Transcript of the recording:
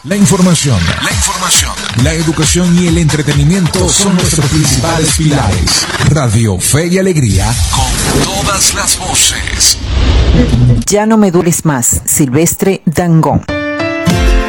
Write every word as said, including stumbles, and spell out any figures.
La información, la información, la educación y el entretenimiento son nuestros principales pilares. Radio Fe y Alegría, con todas las voces. Ya no me dueles más, Silvestre Dangond.